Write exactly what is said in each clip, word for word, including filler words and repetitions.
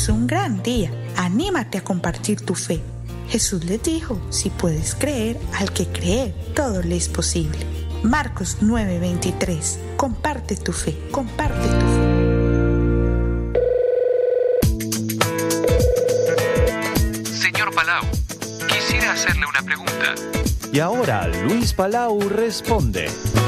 es un gran día. Anímate a compartir tu fe. Jesús les dijo, si puedes creer, al que cree, todo le es posible. Marcos nueve veintitrés. Comparte tu fe, comparte tu fe. Señor Palau, quisiera hacerle una pregunta. Y ahora Luis Palau responde.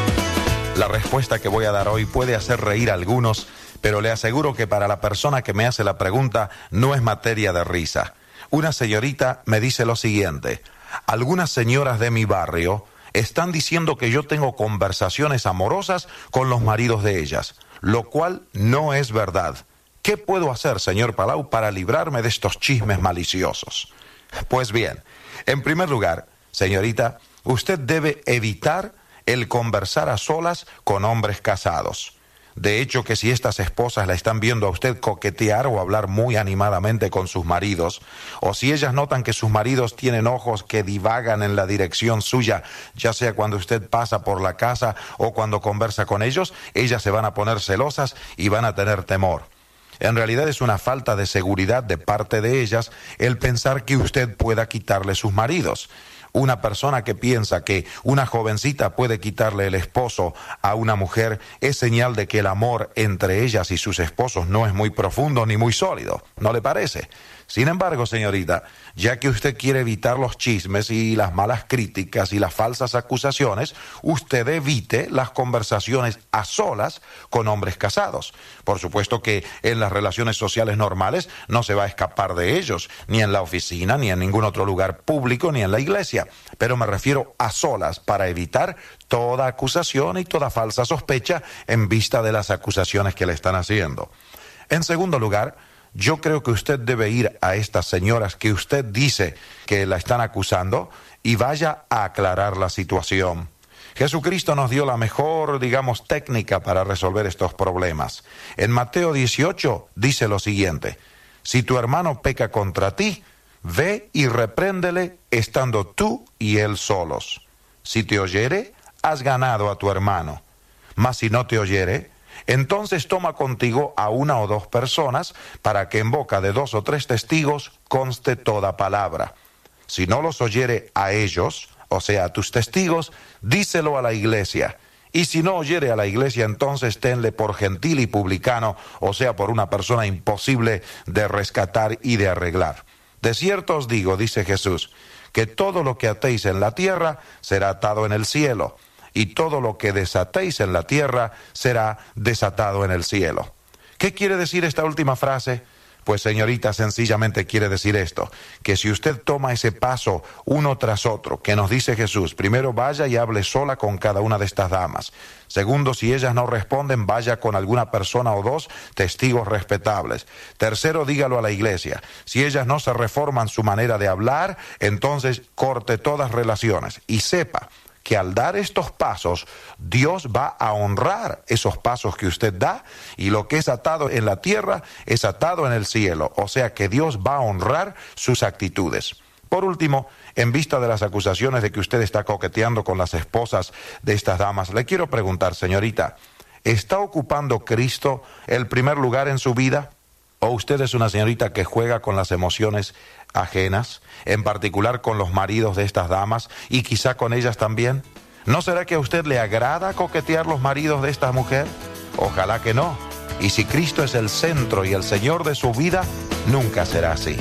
La respuesta que voy a dar hoy puede hacer reír a algunos, pero le aseguro que para la persona que me hace la pregunta no es materia de risa. Una señorita me dice lo siguiente: algunas señoras de mi barrio están diciendo que yo tengo conversaciones amorosas con los maridos de ellas, lo cual no es verdad. ¿Qué puedo hacer, señor Palau, para librarme de estos chismes maliciosos? Pues bien, en primer lugar, señorita, usted debe evitar el conversar a solas con hombres casados. De hecho, que si estas esposas la están viendo a usted coquetear o hablar muy animadamente con sus maridos, o si ellas notan que sus maridos tienen ojos que divagan en la dirección suya, ya sea cuando usted pasa por la casa o cuando conversa con ellos, ellas se van a poner celosas y van a tener temor. En realidad es una falta de seguridad de parte de ellas el pensar que usted pueda quitarle sus maridos. Una persona que piensa que una jovencita puede quitarle el esposo a una mujer es señal de que el amor entre ellas y sus esposos no es muy profundo ni muy sólido, ¿no le parece? Sin embargo, señorita, ya que usted quiere evitar los chismes y las malas críticas y las falsas acusaciones, usted evite las conversaciones a solas con hombres casados. Por supuesto que en las relaciones sociales normales no se va a escapar de ellos, ni en la oficina, ni en ningún otro lugar público, ni en la iglesia. Pero me refiero a solas para evitar toda acusación y toda falsa sospecha en vista de las acusaciones que le están haciendo. En segundo lugar, yo creo que usted debe ir a estas señoras que usted dice que la están acusando y vaya a aclarar la situación. Jesucristo nos dio la mejor, digamos, técnica para resolver estos problemas. En Mateo dieciocho dice lo siguiente: si tu hermano peca contra ti, ve y repréndele estando tú y él solos. Si te oyere, has ganado a tu hermano. Mas si no te oyere, entonces toma contigo a una o dos personas, para que en boca de dos o tres testigos conste toda palabra. Si no los oyere a ellos, o sea, a tus testigos, díselo a la iglesia. Y si no oyere a la iglesia, entonces tenle por gentil y publicano, o sea, por una persona imposible de rescatar y de arreglar. De cierto os digo, dice Jesús, que todo lo que atéis en la tierra será atado en el cielo, y todo lo que desatéis en la tierra será desatado en el cielo. ¿Qué quiere decir esta última frase? Pues, señorita, sencillamente quiere decir esto, que si usted toma ese paso uno tras otro, que nos dice Jesús, primero vaya y hable sola con cada una de estas damas. Segundo, si ellas no responden, vaya con alguna persona o dos testigos respetables. Tercero, dígalo a la iglesia. Si ellas no se reforman su manera de hablar, entonces corte todas relaciones y sepa que al dar estos pasos, Dios va a honrar esos pasos que usted da, y lo que es atado en la tierra es atado en el cielo. O sea que Dios va a honrar sus actitudes. Por último, en vista de las acusaciones de que usted está coqueteando con las esposas de estas damas, le quiero preguntar, señorita, ¿está ocupando Cristo el primer lugar en su vida? ¿O usted es una señorita que juega con las emociones ajenas, en particular con los maridos de estas damas y quizá con ellas también? ¿No será que a usted le agrada coquetear los maridos de esta mujer? Ojalá que no. Y si Cristo es el centro y el Señor de su vida, nunca será así.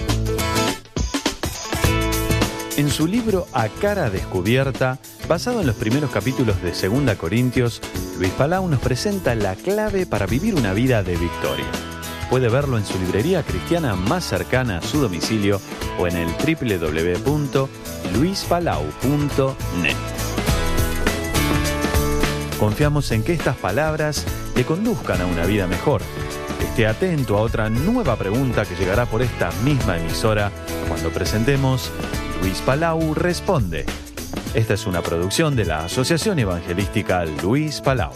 En su libro A Cara Descubierta, basado en los primeros capítulos de Segunda Corintios, Luis Palau nos presenta la clave para vivir una vida de victoria. Puede verlo en su librería cristiana más cercana a su domicilio o en el doble u doble u doble u punto luis palau punto net. Confiamos en que estas palabras te conduzcan a una vida mejor. Esté atento a otra nueva pregunta que llegará por esta misma emisora cuando presentemos Luis Palau Responde. Esta es una producción de la Asociación Evangelística Luis Palau.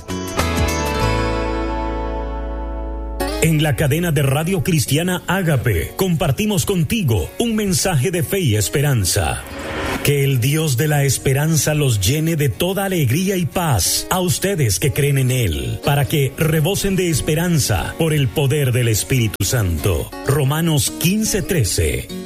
En la cadena de radio cristiana Ágape compartimos contigo un mensaje de fe y esperanza. Que el Dios de la esperanza los llene de toda alegría y paz a ustedes que creen en Él, para que rebosen de esperanza por el poder del Espíritu Santo. Romanos quince trece.